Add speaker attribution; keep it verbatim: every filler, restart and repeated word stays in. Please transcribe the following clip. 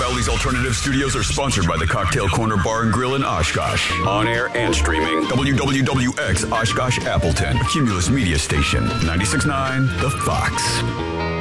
Speaker 1: Crowley's Alternative Studios are sponsored by the Cocktail Corner Bar and Grill in Oshkosh. On air and streaming. W W W X Oshkosh Appleton. Cumulus Media Station. ninety-six point nine The Fox.